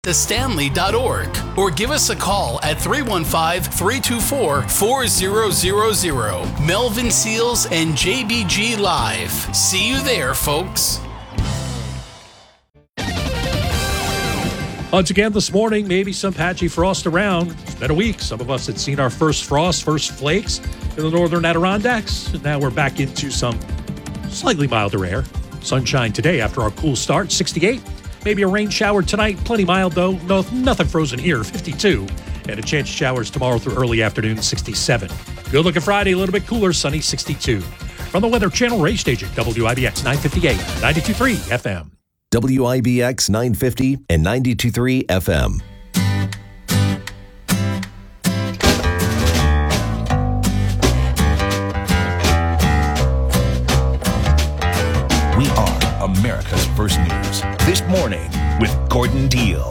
thestanley.org or give us a call at 315-324-4000. Melvin Seals and JBG Live. See you there, folks. Once again this morning, maybe some patchy frost around. It's been a week. Some of us had seen our first frost, first flakes in the northern Adirondacks. And now we're back into some slightly milder air. Sunshine today after our cool start, 68. Maybe a rain shower tonight. Plenty mild, though. No, nothing frozen here, 52. And a chance of showers tomorrow through early afternoon, 67. Good looking Friday, a little bit cooler, sunny, 62. From the Weather Channel Ray Station, WIBX 958, 92.3 FM. WIBX 950 and 92.3 FM. We are America's First News. This morning with Gordon Deal.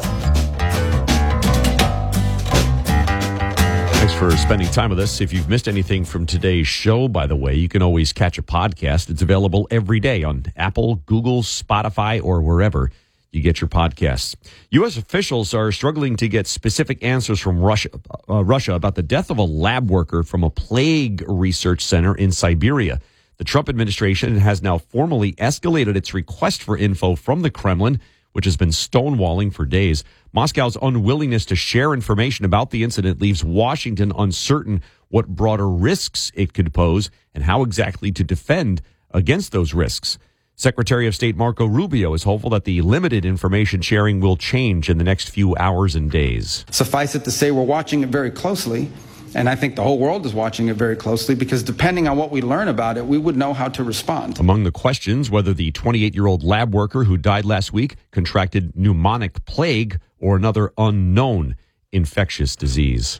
Thanks for spending time with us. If you've missed anything from today's show, by the way, you can always catch a podcast. It's available every day on Apple, Google, Spotify, or wherever you get your podcasts. U.S. officials are struggling to get specific answers from Russia about the death of a lab worker from a plague research center in Siberia. The Trump administration has now formally escalated its request for info from the Kremlin, which has been stonewalling for days. Moscow's unwillingness to share information about the incident leaves Washington uncertain what broader risks it could pose and how exactly to defend against those risks. Secretary of State Marco Rubio is hopeful that the limited information sharing will change in the next few hours and days. Suffice it to say, we're watching it very closely. And I think the whole world is watching it very closely because depending on what we learn about it, we would know how to respond. Among the questions, whether the 28-year-old lab worker who died last week contracted pneumonic plague or another unknown infectious disease.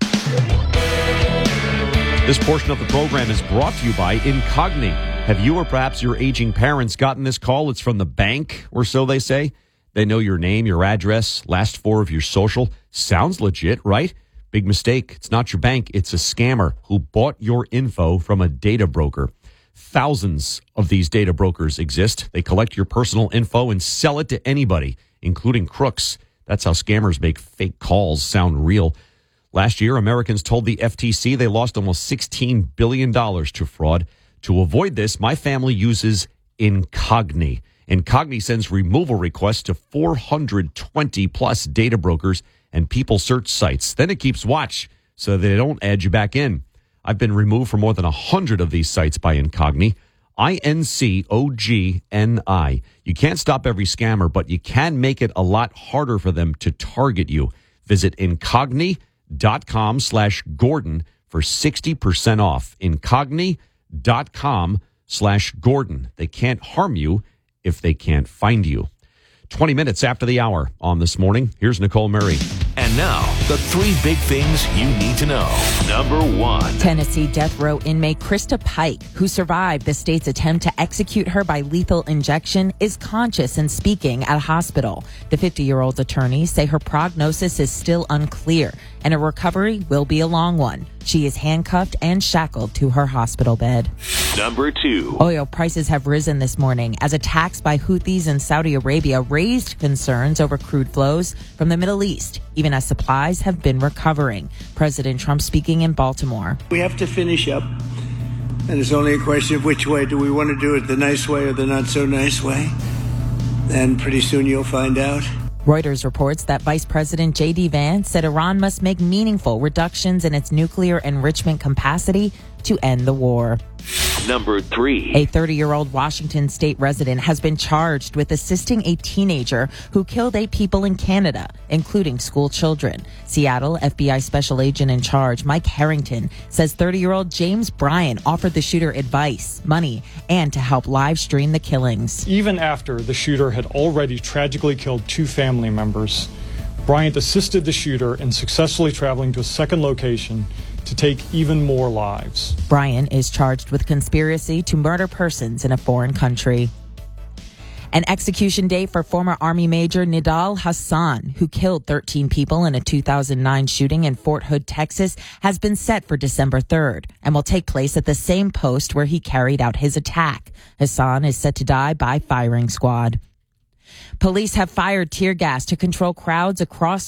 This portion of the program is brought to you by Incogni. Have you or perhaps your aging parents gotten this call? It's from the bank, or so they say. They know your name, your address, last four of your social. Sounds legit, right? Big mistake. It's not your bank. It's a scammer who bought your info from a data broker. Thousands of these data brokers exist. They collect your personal info and sell it to anybody, including crooks. That's how scammers make fake calls sound real. Last year, Americans told the FTC they lost almost $16 billion to fraud. To avoid this, my family uses Incogni. Incogni sends removal requests to 420 plus data brokers and people search sites. Then it keeps watch so they don't add you back in. I've been removed from more than 100 of these sites by Incogni. Incogni. You can't stop every scammer, but you can make it a lot harder for them to target you. Visit Incogni.com/Gordon for 60% off. Incogni.com/Gordon. They can't harm you if they can't find you. 20 minutes after the hour on This Morning, here's Nicole Murray. And now, the three big things you need to know. Number one. Tennessee death row inmate Krista Pike, who survived the state's attempt to execute her by lethal injection, is conscious and speaking at a hospital. The 50-year-old's attorneys say her prognosis is still unclear, and her recovery will be a long one. She is handcuffed and shackled to her hospital bed. Number two. Oil prices have risen this morning as attacks by Houthis in Saudi Arabia raised concerns over crude flows from the Middle East, even as supplies have been recovering. President Trump speaking in Baltimore. We have to finish up, and it's only a question of which way. Do we want to do it the nice way or the not so nice way? And pretty soon you'll find out. Reuters reports that Vice President J.D. Vance said Iran must make meaningful reductions in its nuclear enrichment capacity to end the war. Number three. A 30-year-old Washington state resident has been charged with assisting a teenager who killed 8 people in Canada, including school children. Seattle FBI Special Agent in charge, Mike Harrington, says 30-year-old James Bryan offered the shooter advice, money, and to help live stream the killings. Even after the shooter had already tragically killed 2 family members, Bryant assisted the shooter in successfully traveling to a second location to take even more lives. Bryan is charged with conspiracy to murder persons in a foreign country. An execution date for former Army Major Nidal Hassan, who killed 13 people in a 2009 shooting in Fort Hood, Texas, has been set for December 3rd and will take place at the same post where he carried out his attack. Hassan is set to die by firing squad. Police have fired tear gas to control crowds across